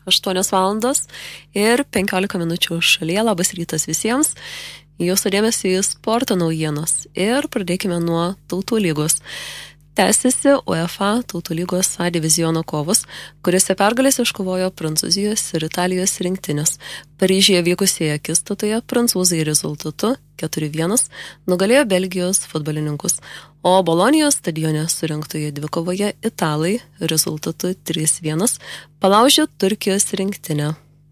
8 valandos ir 15 minučių šalyje. Labas rytas visiems. Jūsų dėmesį į sporto naujienos ir pradėkime nuo Tautų lygos. Tęsiasi UEFA Tautų lygos A diviziono kovos, kuriuose pergalės iškovojo Prancūzijos ir Italijos rinktinės. Paryžiuje vykusioje akistatoje prancūzai rezultatu 4-1 nugalėjo Belgijos futbolininkus, o Bolonijos stadione surinktoje dvikovoje italai rezultatu 3-1 palaužė Turkijos rinktinę.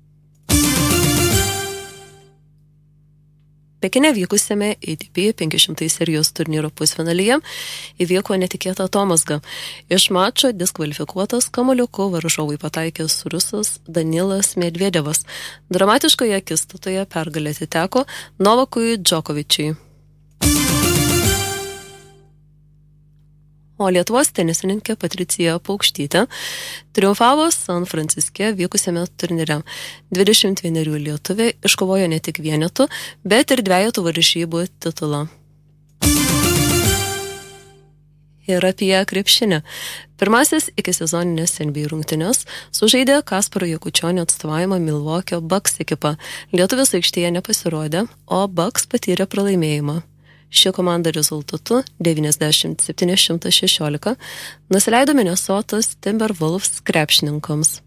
Pekine vykusiame ATP 500 serijos turnyro pusfinalyje įvyko netikėta atomazga. Iš mačo diskvalifikuotas kamuoliuku varžovui pataikęs rusas Danilas Medvedevas. Dramatiškoje akistatoje pergalė atiteko Novakui Džokovičiui. O Lietuvos tenisininkė Patricija Paukštytė triumfavo San Franciske vykusiame turnyre. 21 lietuvė iškovojo ne tik vienetų, bet ir dvejetų varžybų titulą. Ir apie krepšinį. Pirmasis iki sezoninės NBA rungtynės sužaidė Kasparo Jakučionio atstovaujama Milwaukee Bucks ekipa. Lietuvis aikštėje nepasirodė, o Bucks patyrė pralaimėjimą. Ši komanda rezultatu 90-716 nusileido Minnesotos Timberwolves krepšininkams.